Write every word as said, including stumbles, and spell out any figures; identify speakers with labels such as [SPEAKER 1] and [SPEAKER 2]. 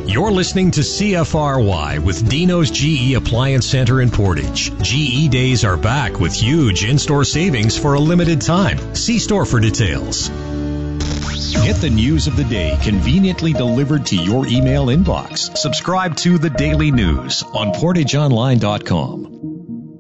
[SPEAKER 1] You're listening to C F R Y with Dino's G E Appliance Center in Portage. G E Days are back with huge in-store savings for a limited time. See store for details. Get the news of the day conveniently delivered to your email inbox. Subscribe to The Daily News on portage online dot com.